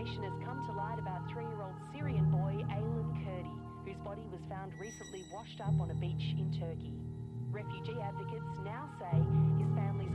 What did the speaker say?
information has come to light about 3-year-old Syrian boy Aylan Kurdi, whose body was found recently washed up on a beach in Turkey. Refugee advocates now say his family's